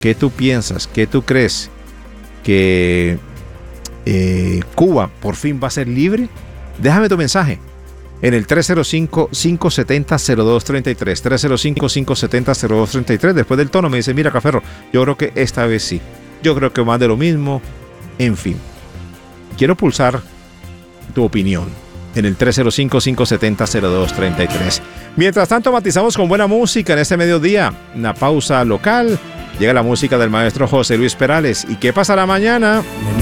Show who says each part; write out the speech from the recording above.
Speaker 1: ¿Qué tú piensas? ¿Qué tú crees? ¿Que Cuba por fin va a ser libre? Déjame tu mensaje en el 305-570-0233. 305-570-0233. Después del tono me dice, mira, Caferro, yo creo que esta vez sí. Yo creo que más de lo mismo. En fin. Quiero pulsar tu opinión en el 305-570-0233. Mientras tanto, matizamos con buena música en este mediodía. Una pausa local. Llega la música del maestro José Luis Perales. ¿Y qué pasará mañana?